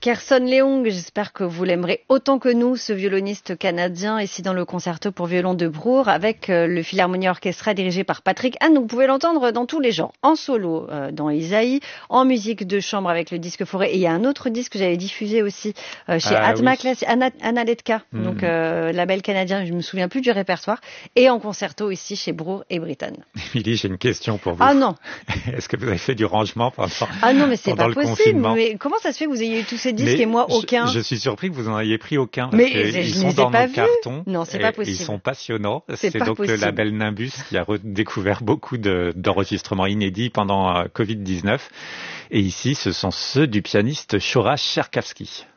Kerson Leung, j'espère que vous l'aimerez autant que nous, ce violoniste canadien, ici dans le concerto pour violon de Breuer, avec le Philharmonia Orchestra dirigé par Patrick Hahn. Vous pouvez l'entendre dans tous les genres, en solo dans Isaïe, en musique de chambre avec le disque Forêt. Et il y a un autre disque que j'avais diffusé aussi chez Atma Classic, Analetka, donc label canadien, je me souviens plus du répertoire, et en concerto ici chez Breuer et Britten. Émilie, j'ai une question pour vous. Ah non. Est-ce que vous avez fait du rangement pendant mais c'est pas possible. Confinement? Mais comment ça se fait que vous ayez eu tous ces disques et moi aucun? Je suis surpris que vous en ayez pris aucun. Parce mais ils sont dans nos cartons. Non, c'est pas possible. Ils sont passionnants. C'est donc possible. le label Nimbus qui a redécouvert beaucoup d'enregistrements inédits pendant Covid-19. Et ici, ce sont ceux du pianiste Shorash Cherkavsky.